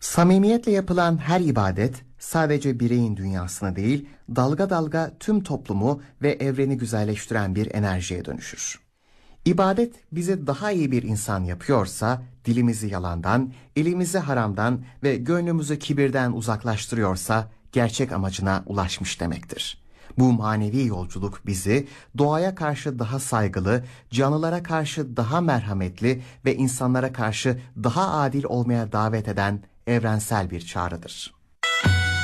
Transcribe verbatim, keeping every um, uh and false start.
Samimiyetle yapılan her ibadet sadece bireyin dünyasını değil, dalga dalga tüm toplumu ve evreni güzelleştiren bir enerjiye dönüşür. İbadet bizi daha iyi bir insan yapıyorsa, dilimizi yalandan, elimizi haramdan ve gönlümüzü kibirden uzaklaştırıyorsa gerçek amacına ulaşmış demektir. Bu manevi yolculuk bizi doğaya karşı daha saygılı, canlılara karşı daha merhametli ve insanlara karşı daha adil olmaya davet eden evrensel bir çağrıdır.